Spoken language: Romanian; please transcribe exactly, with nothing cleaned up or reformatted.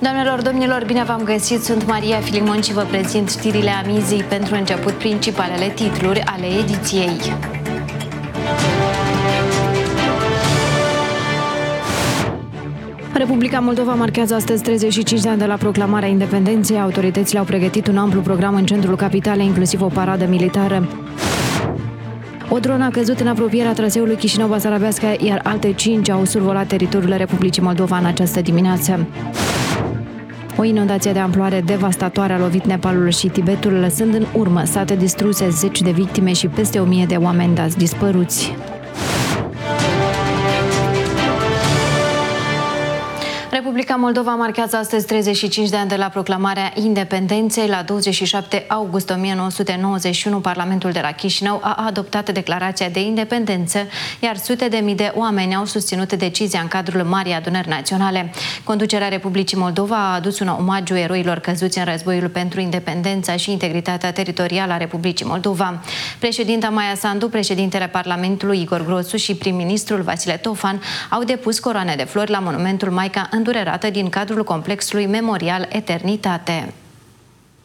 Doamnelor, domnilor, bine v-am găsit! Sunt Maria Filimon și vă prezint știrile amizii. Pentru început, principalele titluri ale ediției. Republica Moldova marchează astăzi treizeci și cinci de ani de la proclamarea independenței. Autoritățile au pregătit un amplu program în centrul capitalei, inclusiv o paradă militară. O dronă a căzut în apropierea traseului Chișinău-Basarabeasca, iar alte cinci au survolat teritoriul Republicii Moldova în această dimineață. O inundație de amploare devastatoare a lovit Nepalul și Tibetul, lăsând în urmă sate distruse, zeci de victime și peste o mie de oameni dați dispăruți. Republica Moldova marchează astăzi treizeci și cinci de ani de la proclamarea independenței. La douăzeci și șapte august o mie nouă sute nouăzeci și unu, Parlamentul de la Chișinău a adoptat declarația de independență, iar sute de mii de oameni au susținut decizia în cadrul Marii Adunări Naționale. Conducerea Republicii Moldova a adus un omagiu eroilor căzuți în războiul pentru independența și integritatea teritorială a Republicii Moldova. Președinta Maia Sandu, președintele Parlamentului Igor Grosu și prim-ministrul Vasile Tofan au depus coroane de flori la monumentul Maica Îndurerată din cadrul complexului memorial Eternitate.